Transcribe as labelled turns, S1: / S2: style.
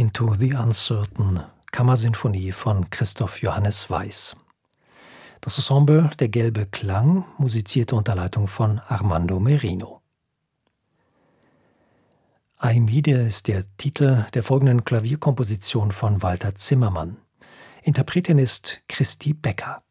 S1: Into the Uncertain, Kammersinfonie von Christoph Johannes Weiß. Das Ensemble Der gelbe Klang musizierte unter Leitung von Armando Merino. Aimide ist der Titel der folgenden Klavierkomposition von Walter Zimmermann. Interpretin ist Christi Becker.